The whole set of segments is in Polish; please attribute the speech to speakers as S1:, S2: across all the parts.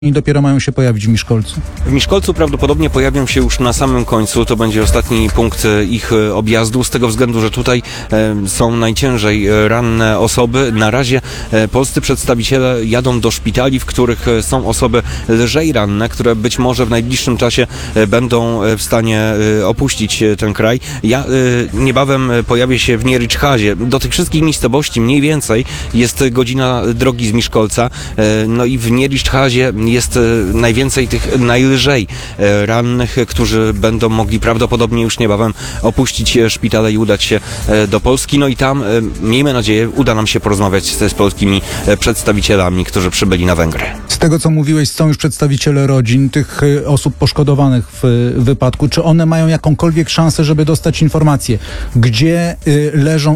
S1: I dopiero mają się pojawić w Miszkolcu.
S2: W Miszkolcu prawdopodobnie pojawią się już na samym końcu. To będzie ostatni punkt ich objazdu, z tego względu, że tutaj są najciężej ranne osoby. Na razie polscy przedstawiciele jadą do szpitali, w których są osoby lżej ranne, które być może w najbliższym czasie będą w stanie opuścić ten kraj. Ja niebawem pojawię się w Nieryczhazie. Do tych wszystkich miejscowości mniej więcej jest godzina drogi z Miszkolca. No i w Nieryczhazie jest najwięcej tych najlżej rannych, którzy będą mogli prawdopodobnie już niebawem opuścić szpitale i udać się do Polski. No i tam, miejmy nadzieję, uda nam się porozmawiać z polskimi przedstawicielami, którzy przybyli na Węgry.
S1: Z tego, co mówiłeś, są już przedstawiciele rodzin tych osób poszkodowanych w wypadku. Czy one mają jakąkolwiek szansę, żeby dostać informację, gdzie leżą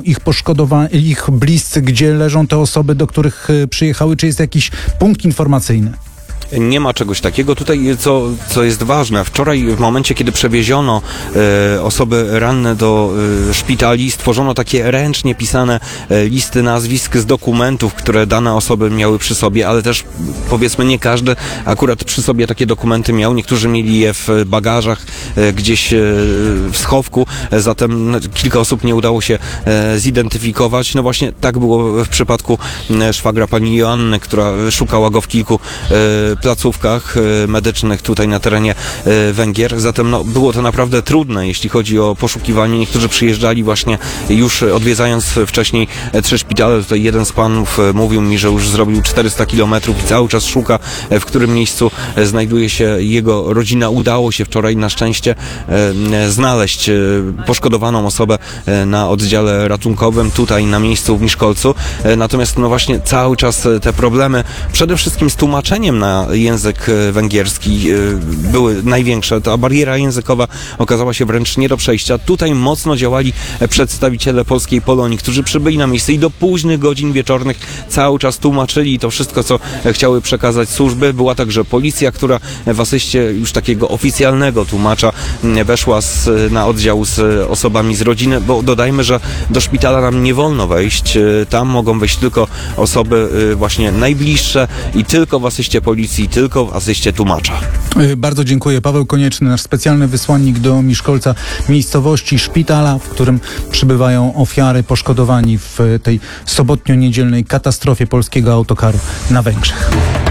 S1: ich bliscy, gdzie leżą te osoby, do których przyjechały? Czy jest jakiś punkt informacyjny?
S2: Nie ma czegoś takiego. Tutaj, co jest ważne, wczoraj w momencie, kiedy przewieziono osoby ranne do szpitali, stworzono takie ręcznie pisane listy nazwisk z dokumentów, które dane osoby miały przy sobie, ale też powiedzmy nie każdy akurat przy sobie takie dokumenty miał. Niektórzy mieli je w bagażach, gdzieś w schowku, zatem kilka osób nie udało się zidentyfikować. No właśnie tak było w przypadku szwagra pani Joanny, która szukała go w kilku placówkach medycznych tutaj na terenie Węgier. Zatem było to naprawdę trudne, jeśli chodzi o poszukiwanie. Niektórzy przyjeżdżali właśnie już odwiedzając wcześniej 3 szpitale. Tutaj jeden z panów mówił mi, że już zrobił 400 kilometrów i cały czas szuka, w którym miejscu znajduje się jego rodzina. Udało się wczoraj na szczęście znaleźć poszkodowaną osobę na oddziale ratunkowym tutaj na miejscu w Miszkolcu. Natomiast właśnie cały czas te problemy przede wszystkim z tłumaczeniem na język węgierski były największe. Ta bariera językowa okazała się wręcz nie do przejścia. Tutaj mocno działali przedstawiciele polskiej Polonii, którzy przybyli na miejsce i do późnych godzin wieczornych cały czas tłumaczyli to wszystko, co chciały przekazać służby. Była także policja, która w asyście już takiego oficjalnego tłumacza weszła na oddział z osobami z rodziny, bo dodajmy, że do szpitala nam nie wolno wejść. Tam mogą wejść tylko osoby właśnie najbliższe i tylko w asyście policji, tylko w asyście tłumacza.
S1: Bardzo dziękuję. Paweł Konieczny, nasz specjalny wysłannik do Miszkolca, miejscowości, szpitala, w którym przybywają ofiary poszkodowani w tej sobotnio-niedzielnej katastrofie polskiego autokaru na Węgrzech.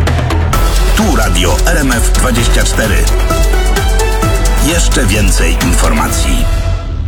S3: Tu Radio RMF 24. Jeszcze więcej informacji.